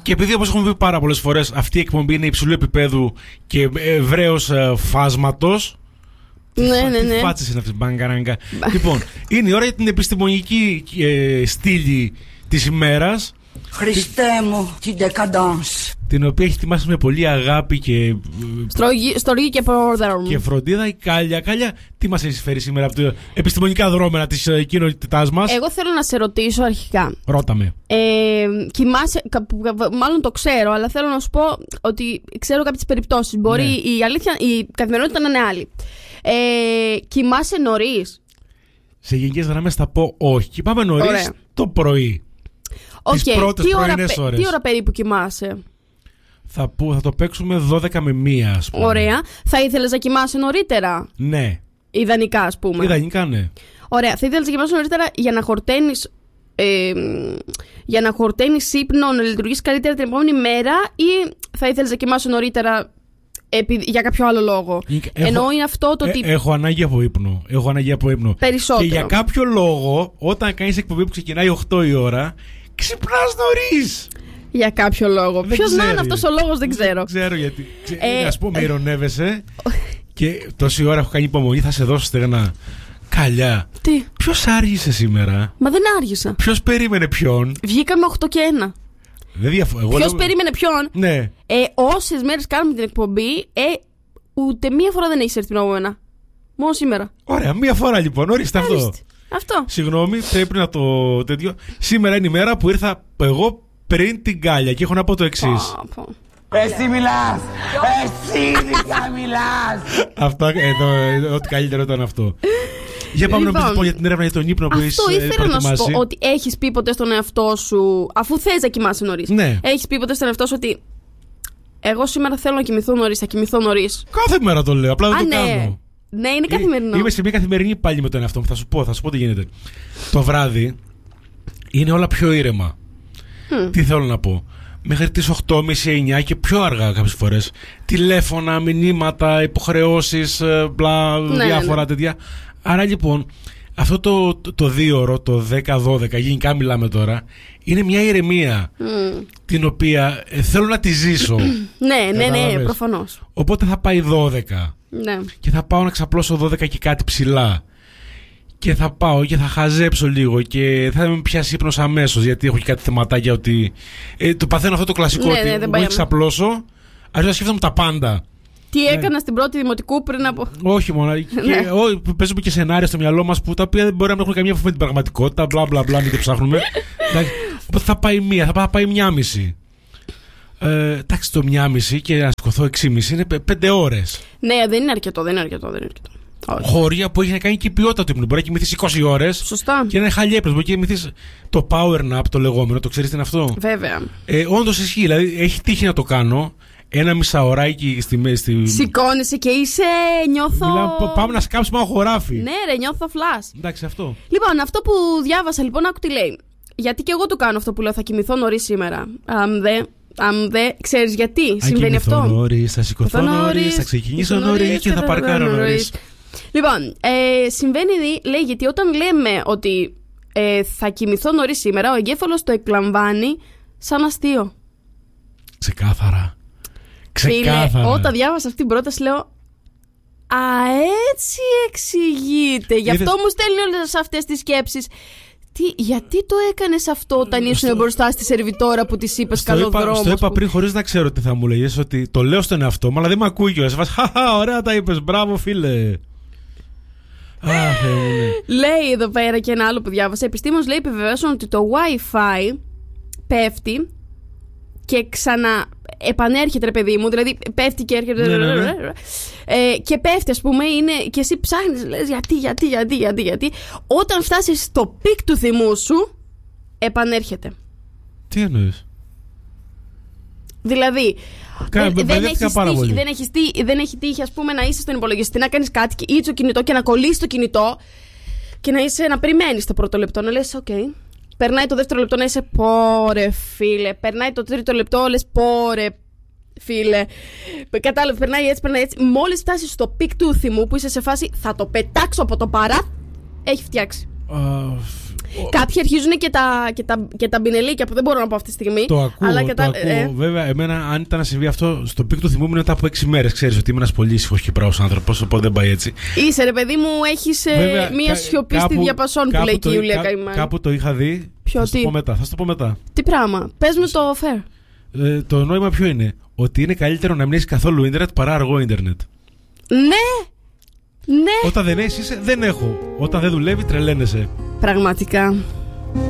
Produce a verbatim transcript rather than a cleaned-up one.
Και επειδή, όπως έχουμε πει πάρα πολλές φορές, αυτή η εκπομπή είναι υψηλού επίπεδου και ευρέως φάσματος. Ναι, ναι, ναι. Τι φάτσες είναι αυτές, μπαγκαράγκα. Λοιπόν, είναι η ώρα για την επιστημονική ε, στήλη της ημέρας. Χριστέ μου, την decadence. Την οποία έχει ετοιμάσει με πολύ αγάπη και στοργή και πρόδερο. Και φροντίδα η Κάλια. Κάλια, τι μας έχει φέρει σήμερα από τα επιστημονικά δρόμενα της κοινότητάς μας? Εγώ θέλω να σε ρωτήσω αρχικά. Ρώτα με. Ε, κοιμάσαι, μάλλον το ξέρω, αλλά θέλω να σου πω ότι ξέρω κάποιες περιπτώσεις. Μπορεί ναι. η αλήθεια, η καθημερινότητα να είναι άλλη. Ε, κοιμάσαι νωρίς? Σε γενικές γραμμές θα πω όχι. Κοιμάμαι νωρίς. Ωραία. Το πρωί. Okay. Τις πρώτες τι ώρα, πρωινές ώρες. Τι ώρα περίπου κοιμάσαι? Θα, που, θα το παίξουμε δώδεκα με μία, ας πούμε. Ωραία. Θα ήθελες να κοιμάσαι νωρίτερα? Ναι. Ιδανικά, ας πούμε. Ιδανικά, ναι. Ωραία. Θα ήθελες να κοιμάσαι νωρίτερα για να χορταίνεις ε, για να χορταίνεις ύπνο, να λειτουργείς καλύτερα την επόμενη μέρα, ή θα ήθελες να κοιμάσαι νωρίτερα επί, για κάποιο άλλο λόγο? Έχω, Ενώ είναι αυτό το ε, ότι. Έχω ανάγκη από ύπνο. Έχω ανάγκη από ύπνο. Περισσότερο. Και για κάποιο λόγο, όταν κάνεις εκπομπή που ξεκινάει οκτώ η ώρα, ξυπνάς νωρίς. Για κάποιο λόγο. Ποιος να είναι αυτός ο λόγος, δεν ξέρω. Δεν ξέρω γιατί. Ε, Ας πούμε, ειρωνεύεσαι και τόση ώρα έχω κάνει υπομονή, θα σε δώσω στεγνά. Καλιά. Τι? Ποιος άργησε σήμερα? Μα δεν άργησα. Ποιος περίμενε ποιον? Βγήκαμε οκτώ και ένα. Διαφο- Ποιος λέω... περίμενε ποιον? Ναι. Ε, όσες μέρες κάνουμε την εκπομπή, ε, ούτε μία φορά δεν έχεις έρθει πριν από μένα. Μόνο σήμερα. Ωραία, μία φορά λοιπόν. Ορίστε αυτό. Αυτό. Συγγνώμη, πρέπει να το τέτοιο. Σήμερα είναι η μέρα που ήρθα εγώ πριν την Κάλια και έχω να πω το εξής. Εσύ μιλάς! Εσύ ειδικά μιλάς! Αυτό, εδώ, ό,τι καλύτερο ήταν αυτό. Για πάμε λοιπόν, να πεις για την έρευνα για τον ύπνο που είσαι προετοιμάσει. Αυτό ήθελα να σου πω, ότι έχεις πει ποτέ στον εαυτό σου, αφού θες να κοιμάσαι νωρίς, ναι. έχεις πει ποτέ στον εαυτό σου ότι εγώ σήμερα θέλω να κοιμηθώ νωρίς, θα κοιμηθώ νωρίς? Κάθε μέρα το λέω, απλά δεν Α, το ναι. κάνω. Ναι, είναι καθημερινό. Είμαι σε μια καθημερινή πάλι με τον εαυτό μου. Θα σου πω, θα σου πω τι γίνεται. Το βράδυ είναι όλα πιο ήρεμα. Mm. Τι θέλω να πω? Μέχρι τις οκτώ και μισή εννιά και πιο αργά κάποιες φορές. Τηλέφωνα, μηνύματα, υποχρεώσεις, μπλα, ναι, διάφορα ναι. τέτοια. Άρα λοιπόν, αυτό το, το, το δύο ώρο, το δέκα δώδεκα, γενικά μιλάμε τώρα, είναι μια ηρεμία mm. την οποία ε, θέλω να τη ζήσω. Ναι, ναι, ναι, προφανώς. Οπότε θα πάει δώδεκα. Ναι. Και θα πάω να ξαπλώσω δώδεκα και κάτι ψηλά. Και θα πάω και θα χαζέψω λίγο και θα με πιάσει ύπνος αμέσως, γιατί έχω και κάτι θεματάκια ότι. Ε, το παθαίνω αυτό το κλασικό, ναι, ότι ναι, μου έχει ξαπλώσω, αρχίζω να σκέφτομαι τα πάντα. Τι ναι. έκανα στην πρώτη δημοτικού πριν από. Όχι μόνο. και, ό, παίζουμε και σενάρια στο μυαλό μας που τα οποία δεν μπορεί να έχουν καμία επαφή με την πραγματικότητα. Μπλα μπλα μπλα, μην το ψάχνουμε. Οπότε θα πάει μία, θα πάει μία μισή. Ε, εντάξει, το μία μισή και να σηκωθώ έξι και μισή είναι πέντε ώρες. Ναι, δεν είναι αρκετό, δεν είναι αρκετό. Δεν είναι αρκετό. Χώρια που έχει να κάνει και η ποιότητα του ύπνου. Μπορεί να κοιμηθείς είκοσι ώρες. Σωστά. Και να είναι χαλιέπνος. Μπορεί να κοιμηθείς το power nap, το λεγόμενο. Το ξέρεις τι είναι αυτό? Βέβαια. Ε, όντως ισχύει. Δηλαδή, έχει τύχει να το κάνω. Ένα μισάωράκι στη μέση. Σηκώνεσαι και είσαι. Νιώθω. Μιλάω, πάμε να σκάψουμε ένα χωράφι. Ναι, ρε, νιώθω φλας. Εντάξει, αυτό. Λοιπόν, αυτό που διάβασα, λοιπόν, άκου τι λέει. Γιατί και εγώ το κάνω αυτό που λέω, θα κοιμηθώ νωρίς σήμερα. Αν δεν. Αν δεν ξέρεις γιατί αν συμβαίνει αυτό. Θα νωρίς, θα σηκωθώ νωρίς, θα ξεκινήσω νωρίς και θα παρκάρω νωρίς. Λοιπόν, ε, συμβαίνει, λέει, γιατί όταν λέμε ότι ε, θα κοιμηθώ νωρίς σήμερα, ο εγκέφαλος το εκλαμβάνει σαν αστείο. Ξεκάθαρα. Ξεκάθαρα. Φίλε, όταν διάβασα αυτή την πρόταση, λέω. Α, έτσι εξηγείται. Γι' αυτό μου στέλνει όλες αυτές τις σκέψεις. Τι, γιατί το έκανες αυτό όταν ήσουν στο... μπροστά στη σερβιτόρα που της είπες καλό δρόμο? Στο είπα πριν χωρίς να ξέρω τι θα μου λέγες, ότι το λέω στον εαυτό μου, αλλά δεν με ακούει κιόλας. Χαχα, ωραία τα είπες, μπράβο φίλε. Αχ, λέει εδώ πέρα και ένα άλλο που διάβασα. Επιστήμονες, λέει, επιβεβαίωσαν ότι το Wi-Fi πέφτει και ξανά επανέρχεται, ρε παιδί μου. Δηλαδή πέφτει και έρχεται. Ναι, ναι, ναι. Ε, και πέφτει, ας πούμε, είναι, και εσύ ψάχνεις, λες γιατί, γιατί, γιατί, γιατί, γιατί. Όταν φτάσεις στο πικ του θυμού σου, επανέρχεται. Τι εννοείς? Δηλαδή, Κα, δεν, δεν, έχεις τύχει, δεν, έχεις τύχει, δεν έχει τύχει, ας πούμε, να είσαι στον υπολογιστή, να κάνεις κάτι ή στο κινητό και να κολλήσεις το κινητό και να είσαι να περιμένεις το πρώτο λεπτό, να λες, οκ. Okay. Περνάει το δεύτερο λεπτό, να είσαι, πόρε φίλε. Περνάει το τρίτο λεπτό, λες, πόρε φίλε. Κατάλαβε, περνάει έτσι, περνάει έτσι. Μόλις φτάσεις στο πικ του θυμού που είσαι σε φάση, θα το πετάξω από το παρά, έχει φτιάξει. Uh, Κάποιοι αρχίζουν και τα, και, τα, και τα μπινελίκια που δεν μπορώ να πω αυτή τη στιγμή. Το ακούω, αλλά και το τα, ακούω. ε. Βέβαια, εμένα, αν ήταν να συμβεί αυτό, στο πικ του θυμού μου μετά από έξι μέρες. Ξέρεις ότι είμαι ένας πολύ ήσυχος και πράος άνθρωπος, οπότε δεν πάει έτσι. Είσαι ρε παιδί μου, έχεις ε, μία σιωπή στη διαπασόν που λέει και η Ιούλια Καημάνη. Κάπου το είχα δει. Ποιο, θα σου τι? το πω μετά. Θα σου το πω μετά. Τι πράγμα, πες μου το fair. Ε, το νόημα ποιο είναι? Ότι είναι καλύτερο να μην έχεις καθόλου ίντερνετ παρά αργό ίντερνετ. Ναι! Ναι! Όταν δεν έχεις, είσαι, δεν έχω. Όταν δεν δουλεύει, τρελαίνεσαι. Πραγματικά.